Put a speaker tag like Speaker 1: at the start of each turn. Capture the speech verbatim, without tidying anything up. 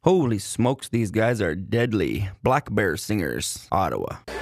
Speaker 1: Holy smokes, these guys are deadly. Black Bear Singers, Ottawa.